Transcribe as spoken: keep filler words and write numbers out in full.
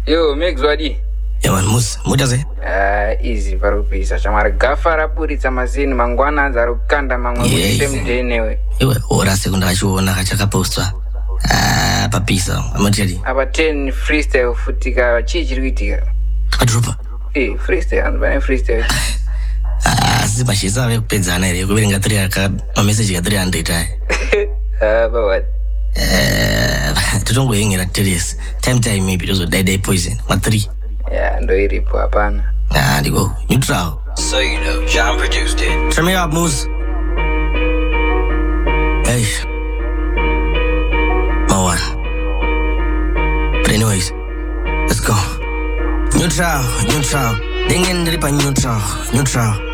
Yo, Meg Zwadi. Yeah man, mus, mutaze. Ah, easy varupisa. Chamara gafara puritsa mazini mangwana zarukanda mangwa kuti mdenewe. Iwe ora sekunda kachiona kachakapostwa. Ah, papisa. Amacheli. Aba ten freestyle futika chichiri kuitika. Adropa. Eh, freestyle anbane freestyle. Ah, sibashisa vekupedzana ere kuverenga three aka message ya three hundred ai. Ah, but what? Eh, tutongoyengera terrace. Time time maybe those die die poison. Ma three. Yeah, ndo iripo hapana. Ah, digo. Neutral. So you know, John produced it. Turn me up, Moose. Hey. Oh, one. But anyways, let's go. Neutral, neutral. Dingen ripa neutral, neutral.